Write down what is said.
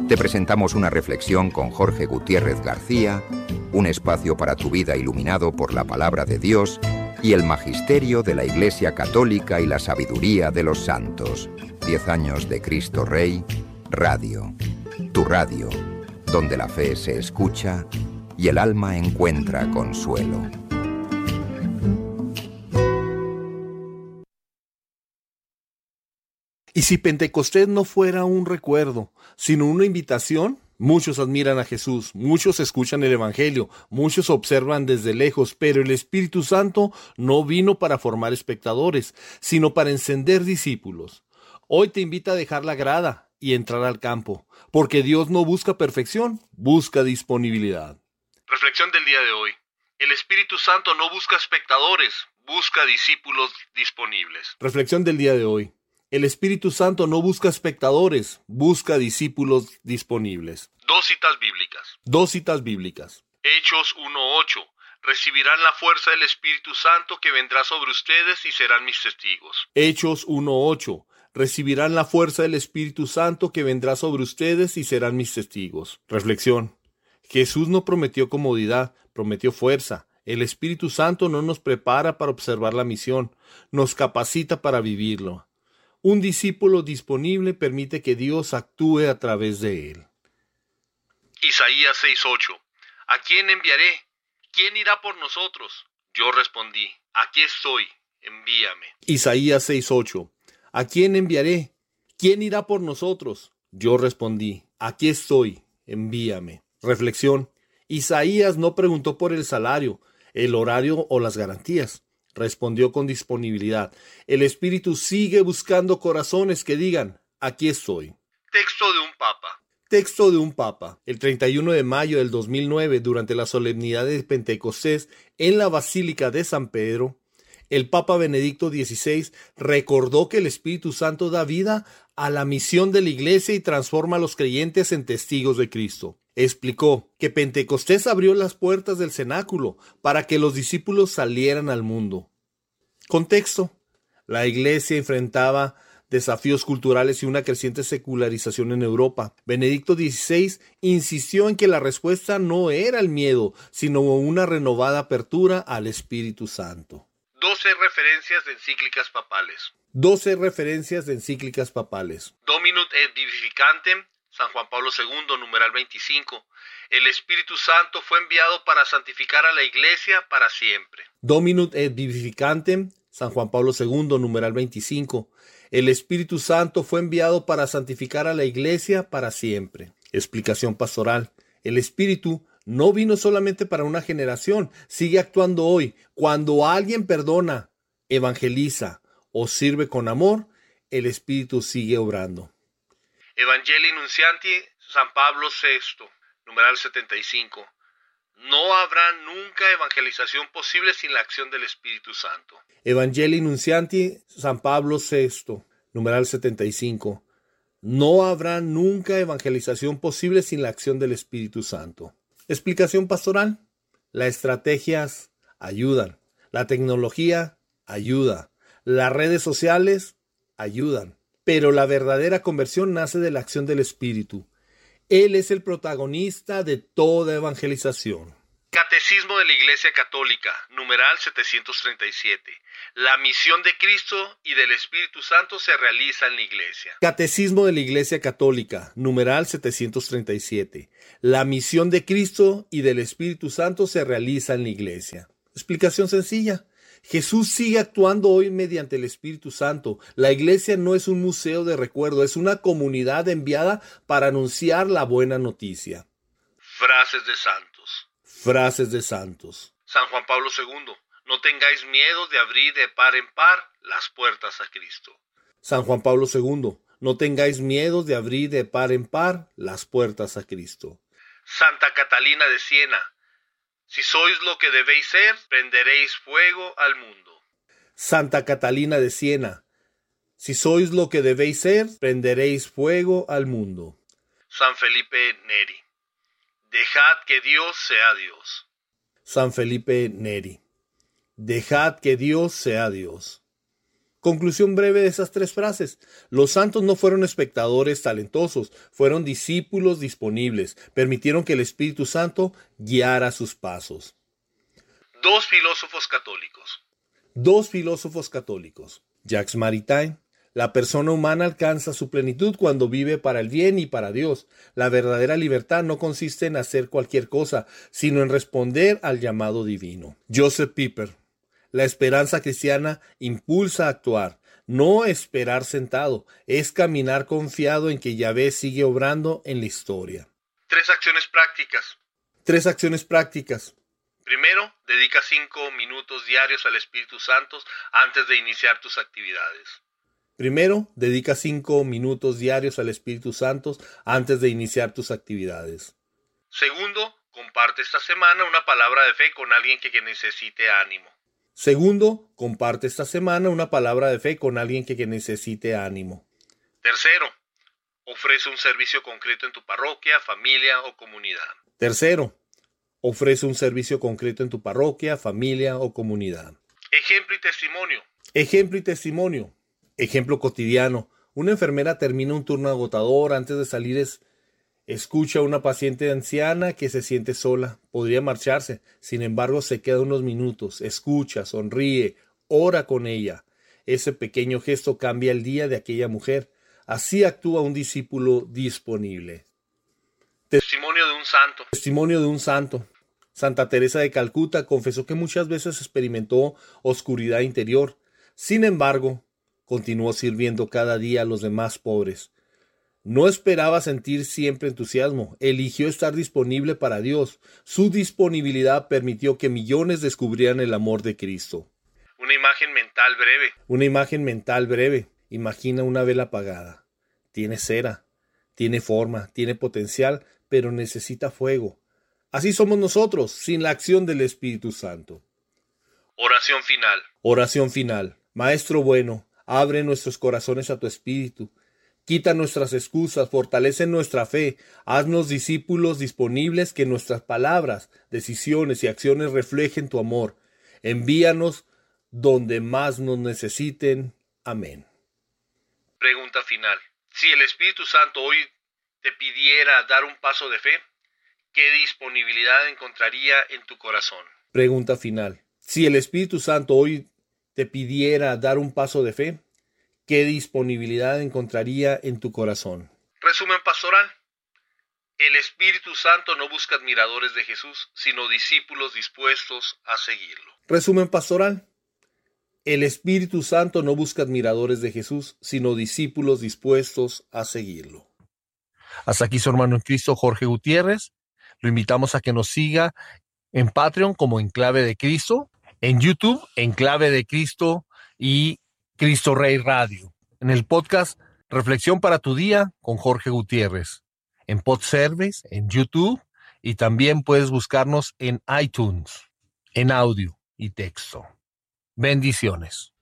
Te presentamos una reflexión con Jorge Gutiérrez García, un espacio para tu vida iluminado por la palabra de Dios y el magisterio de la Iglesia Católica y la sabiduría de los santos. 10 años de Cristo Rey, Radio. Tu radio, donde la fe se escucha y el alma encuentra consuelo. Y si Pentecostés no fuera un recuerdo, sino una invitación, muchos admiran a Jesús, muchos escuchan el Evangelio, muchos observan desde lejos, pero el Espíritu Santo no vino para formar espectadores, sino para encender discípulos. Hoy te invita a dejar la grada y entrar al campo, porque Dios no busca perfección, busca disponibilidad. Reflexión del día de hoy. El Espíritu Santo no busca espectadores, busca discípulos disponibles. Reflexión del día de hoy. El Espíritu Santo no busca espectadores, busca discípulos disponibles. Dos citas bíblicas. Hechos 1:8. Recibirán la fuerza del Espíritu Santo que vendrá sobre ustedes y serán mis testigos. Hechos 1:8. Recibirán la fuerza del Espíritu Santo que vendrá sobre ustedes y serán mis testigos. Reflexión. Jesús no prometió comodidad, prometió fuerza. El Espíritu Santo no nos prepara para observar la misión, nos capacita para vivirlo. Un discípulo disponible permite que Dios actúe a través de él. Isaías 6:8. ¿A quién enviaré? ¿Quién irá por nosotros? Yo respondí, aquí estoy, envíame. Isaías 6:8. ¿A quién enviaré? ¿Quién irá por nosotros? Yo respondí, aquí estoy, envíame. Reflexión. Isaías no preguntó por el salario, el horario o las garantías. Respondió con disponibilidad. El Espíritu sigue buscando corazones que digan, aquí estoy. Texto de un papa. Texto de un papa. El 31 de mayo del 2009, durante la solemnidad de Pentecostés en la Basílica de San Pedro, el Papa Benedicto XVI recordó que el Espíritu Santo da vida a la misión de la Iglesia y transforma a los creyentes en testigos de Cristo. Explicó que Pentecostés abrió las puertas del cenáculo para que los discípulos salieran al mundo. Contexto. La Iglesia enfrentaba desafíos culturales y una creciente secularización en Europa. Benedicto XVI insistió en que la respuesta no era el miedo, sino una renovada apertura al Espíritu Santo. 12 referencias de encíclicas papales. 12 referencias de encíclicas papales. Dominut et Vivificantem, San Juan Pablo II, numeral 25. El Espíritu Santo fue enviado para santificar a la Iglesia para siempre. Dominut et Vivificantem, San Juan Pablo II, numeral 25. El Espíritu Santo fue enviado para santificar a la Iglesia para siempre. Explicación pastoral. El Espíritu no vino solamente para una generación, sigue actuando hoy. Cuando alguien perdona, evangeliza o sirve con amor, el Espíritu sigue obrando. Evangelii Nuntiandi, San Pablo VI, numeral 75. No habrá nunca evangelización posible sin la acción del Espíritu Santo. Evangelii Nuntiandi, San Pablo VI, numeral 75. No habrá nunca evangelización posible sin la acción del Espíritu Santo. Explicación pastoral. Las estrategias ayudan. La tecnología ayuda. Las redes sociales ayudan. Pero la verdadera conversión nace de la acción del Espíritu. Él es el protagonista de toda evangelización. Catecismo de la Iglesia Católica, numeral 737. La misión de Cristo y del Espíritu Santo se realiza en la Iglesia. Catecismo de la Iglesia Católica, numeral 737. La misión de Cristo y del Espíritu Santo se realiza en la Iglesia. Explicación sencilla. Jesús sigue actuando hoy mediante el Espíritu Santo. La Iglesia no es un museo de recuerdo, es una comunidad enviada para anunciar la buena noticia. Frases de santos. Frases de santos. San Juan Pablo II. No tengáis miedo de abrir de par en par las puertas a Cristo. San Juan Pablo II. No tengáis miedo de abrir de par en par las puertas a Cristo. Santa Catalina de Siena. Si sois lo que debéis ser, prenderéis fuego al mundo. Santa Catalina de Siena. Si sois lo que debéis ser, prenderéis fuego al mundo. San Felipe Neri. Dejad que Dios sea Dios. San Felipe Neri. Dejad que Dios sea Dios. Conclusión breve de esas tres frases. Los santos no fueron espectadores talentosos, fueron discípulos disponibles. Permitieron que el Espíritu Santo guiara sus pasos. Dos filósofos católicos. Dos filósofos católicos. Jacques Maritain. La persona humana alcanza su plenitud cuando vive para el bien y para Dios. La verdadera libertad no consiste en hacer cualquier cosa, sino en responder al llamado divino. Joseph Pieper. La esperanza cristiana impulsa a actuar, no esperar sentado, es caminar confiado en que Yahvé sigue obrando en la historia. Tres acciones prácticas. Tres acciones prácticas. Primero, dedica 5 minutos diarios al Espíritu Santo antes de iniciar tus actividades. Primero, dedica 5 minutos diarios al Espíritu Santo antes de iniciar tus actividades. Segundo, comparte esta semana una palabra de fe con alguien que necesite ánimo. Segundo, comparte esta semana una palabra de fe con alguien que necesite ánimo. Tercero, ofrece un servicio concreto en tu parroquia, familia o comunidad. Tercero, ofrece un servicio concreto en tu parroquia, familia o comunidad. Ejemplo y testimonio. Ejemplo y testimonio. Ejemplo cotidiano. Una enfermera termina un turno agotador. Antes de salir escucha a una paciente anciana que se siente sola. Podría marcharse. Sin embargo, se queda unos minutos. Escucha, sonríe, ora con ella. Ese pequeño gesto cambia el día de aquella mujer. Así actúa un discípulo disponible. Testimonio de un santo. Testimonio de un santo. Santa Teresa de Calcuta confesó que muchas veces experimentó oscuridad interior. Sin embargo, continuó sirviendo cada día a los demás pobres. No esperaba sentir siempre entusiasmo. Eligió estar disponible para Dios. Su disponibilidad permitió que millones descubrieran el amor de Cristo. Una imagen mental breve. Una imagen mental breve. Imagina una vela apagada. Tiene cera, tiene forma, tiene potencial, pero necesita fuego. Así somos nosotros, sin la acción del Espíritu Santo. Oración final. Oración final. Maestro bueno, abre nuestros corazones a tu Espíritu. Quita nuestras excusas, fortalece nuestra fe. Haznos discípulos disponibles que nuestras palabras, decisiones y acciones reflejen tu amor. Envíanos donde más nos necesiten. Amén. Pregunta final. Si el Espíritu Santo hoy te pidiera dar un paso de fe, ¿qué disponibilidad encontraría en tu corazón? Pregunta final. Si el Espíritu Santo hoy te pidiera dar un paso de fe, ¿qué disponibilidad encontraría en tu corazón? Resumen pastoral. El Espíritu Santo no busca admiradores de Jesús, sino discípulos dispuestos a seguirlo. Resumen pastoral. El Espíritu Santo no busca admiradores de Jesús, sino discípulos dispuestos a seguirlo. Hasta aquí su hermano en Cristo, Jorge Gutiérrez. Lo invitamos a que nos siga en Patreon como Enclave de Cristo, en YouTube, Enclave de Cristo y Cristo Rey Radio. En el podcast Reflexión para tu Día con Jorge Gutiérrez. En Podservice, en YouTube y también puedes buscarnos en iTunes, en audio y texto. Bendiciones.